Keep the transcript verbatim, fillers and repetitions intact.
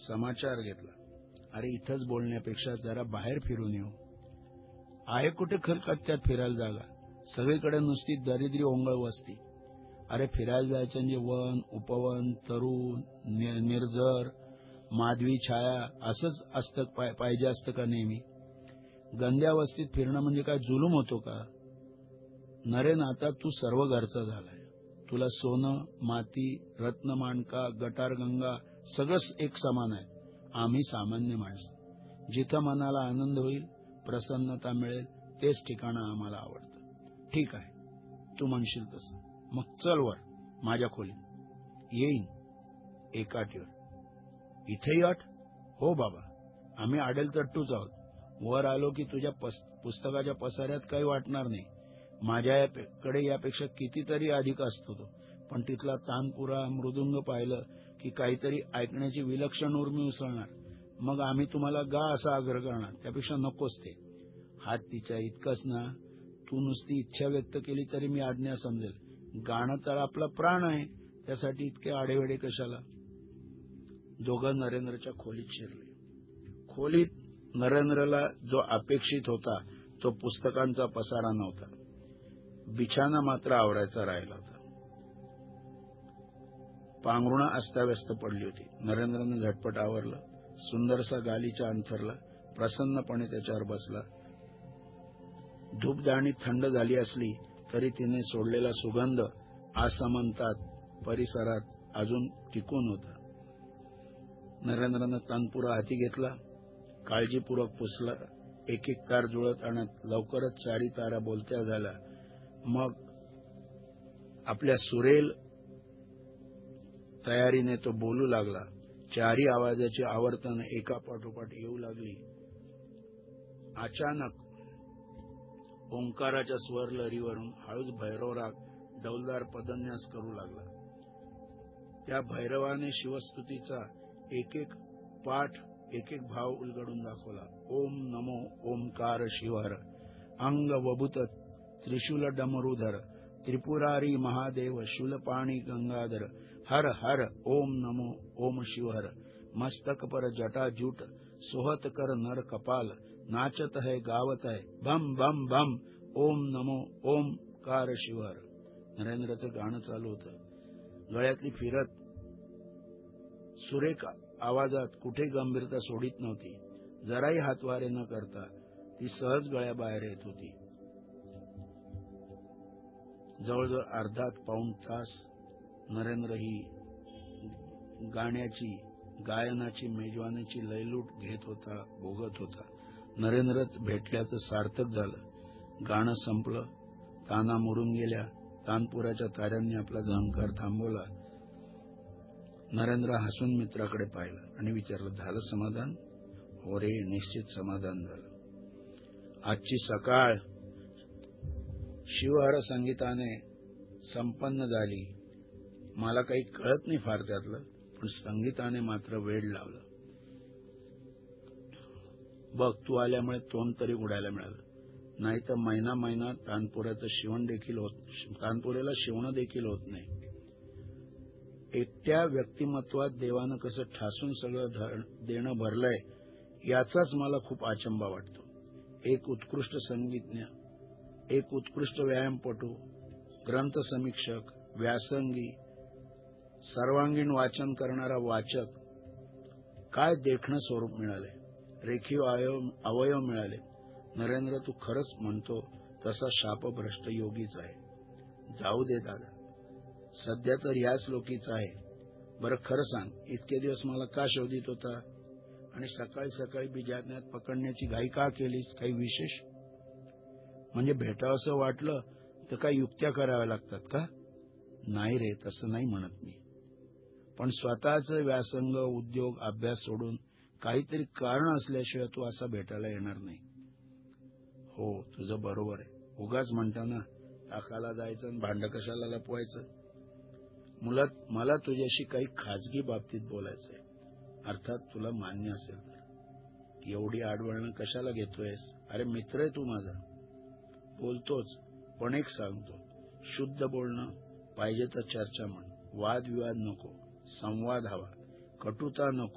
समाचार घेतला. अरे इथंच बोलण्यापेक्षा जरा बाहेर फिरून येऊ. आहे कुठे खलकत्त्यात फिरायला जागा? सगळीकडे नुसती दरिद्री ओंगळ वस्ती. अरे फिरायला जायचं म्हणजे वन, उपवन, तरुण, निर्जर, माधवी छाया असंच असतं पाहिजे असतं का नेहमी? गंद्या वस्तीत फिरणं म्हणजे काय जुलूम होतो का? नरेन, आता तू सर्व घरचा झालाय. तुला सोनं, माती, रत्नमाणका, गटारगंगा सगळंच एक समान आहे. आम्ही सामान्य माणसं. जिथं मनाला आनंद होईल, प्रसन्नता मिळेल, तेच ठिकाणं आम्हाला आवडतं. ठीक आहे, तू म्हणशील तसं. मग चल वर माझ्या खोलीत. येईन एका अटीवर. इथेही अट? हो बाबा, आम्ही आडेल तट्टूच आहोत. वर आलो की तुझ्या पुस्तकाच्या पसाऱ्यात काही वाटणार नाही. माझ्याकडे यापेक्षा कितीतरी अधिक असतो तो. पण तिथला तानपुरा, मृदुंग पाहिलं की काहीतरी ऐकण्याची विलक्षण उर्मी उसळणार. मग आम्ही तुम्हाला गा असा आग्रह करणार. त्यापेक्षा नकोच ते. हात तिच्या इतकंच ना. तू नुसती इच्छा व्यक्त केली तरी मी आज्ञा समजेल. गाणं तर आपला प्राण आहे, त्यासाठी इतके आडेवेडे कशाला? दोघं नरेंद्रच्या खोलीत शिरले. खोलीत नरेंद्रला जो अपेक्षित होता तो पुस्तकांचा पसारा नव्हता. बिछाना मात्र आवरायचा राहिला होता. पांघरुणा अस्ताव्यस्त पडली होती. नरेंद्रने झटपट आवरलं. सुंदरसा गालीचा अंथरला. प्रसन्नपणे त्याच्यावर बसला. धूपदाणी थंड झाली असली तरी तिने सोडलेला सुगंध आसमंतात परिसरात अजून टिकून होता. नरेंद्रनं तानपुरा हाती घेतला. काळजीपूर्वक पुसला. एक एक तार जुळत आणत लवकरच चारी तारा बोलत्या झाल्या. मग आपल्या सुरेल तयारीने तो बोलू लागला. चारी आवाजाची आवर्तन एका पाठोपाठ येऊ लागली. अचानक ओंकाराच्या स्वर लहरीवरून हळूच भैरवराग डौलदार पदन्यास करू लागला. त्या भैरवाने शिवस्तुतीचा एक एक पाठ, एक एक भाव उलगडून दाखवला. ओम नमो ओंकार शिवहर, अंग वभूत त्रिशूल डमरुधर, त्रिपुरारी महादेव शूलपाणी गंगाधर, हर हर ओम नमो ओम शिवहर, मस्तक पर जटा जूट, सोहत कर नर कपाल, नाचत है गावत है बम बम बम, ओम नमो ओमकार शिवहर. नरेंद्रचं गाणं चालू होतं. गळ्यातली फिरत सुरेख आवाजात कुठे गंभीरता सोडित नव्हती. जराही हातवारे न करता ती सहज गळ्याबाहेर येत होती. जवळजवळ अर्धा पाऊण तास नरेंद्र ही गाण्याची, गायनाची, मेजवानीची लयलूट घेत होता, भोगत होता. नरेंद्रच भेटल्याचं सार्थक झालं. गाणं संपलं. ताना मुरून गेल्या. तानपुराच्या ताऱ्यांनी आपला झंकार थांबवला. नरेंद्र हसून मित्राकडे पाहिलं आणि विचारलं, झालं समाधान? हो रे, निश्चित समाधान झालं. आजची सकाळ शिवहर संगीताने संपन्न झाली. मला काही कळत नाही फार त्यातलं, पण संगीताने मात्र वेड लावलं. बघ, तू आल्यामुळे तोंड तरी उडायला मिळालं. नाही तर महिना महिना तानपुऱ्याचं शिवण देखील होत तानपुऱ्याला शिवणं देखील होत नाही. एकट्या व्यक्तिमत्वात देवानं कसं ठासून सगळं देणं भरलंय याचाच मला खूप अचंबा वाटतो. एक उत्कृष्ट संगीतज्ञ, एक उत्कृष्ट व्यायामपटू, ग्रंथ समीक्षक, व्यासंगी, सर्वांगीण वाचन करणारा वाचक, काय देखणं स्वरूप मिळाले, रेखीव अवयव मिळाले. नरेंद्र, तू खरंच म्हणतो तसा शापभ्रष्ट योगीच आहे. जाऊ दे दादा, सध्या तर ह्याच लोकीच आहे. बरं खरं सांग, इतके दिवस मला का शोधित होता आणि सकाळी सकाळी बिजाज्ञात पकडण्याची घाई का केलीस? काही विशेष? म्हणजे भेटावंसं वाटलं तर काही युक्त्या कराव्या लागतात का? नाही रे, तसं नाही म्हणत मी. पण स्वतःच व्यासंग, उद्योग, अभ्यास सोडून काहीतरी कारण असल्याशिवाय तू असा भेटायला येणार नाही. हो, तुझं बरोबर आहे. उगाच म्हणताना ताकाला जायचं आणि भांड कशाला लपवायचं. मुलात मला तुझ्याशी काही खाजगी बाबतीत बोलायचंय. अर्थात तुला मान्य असेल तर. एवढी आडवळणं कशाला घेतोयस? अरे मित्र आहे तू माझा. बोलतोच, पण एक सांगतो, शुद्ध बोलणं, पाहिजे तर चर्चा म्हण. वादविवाद नको, संवाद हवा, कटुता नको.